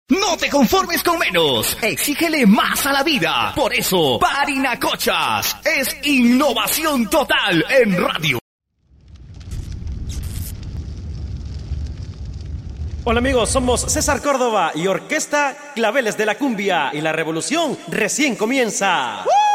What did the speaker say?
No te conformes con menos, exígele más a la vida. Por eso, Parinacochas es innovación total en radio. Hola amigos, somos César Córdoba y Orquesta Claveles de la Cumbia y la revolución recién comienza. ¡Woo!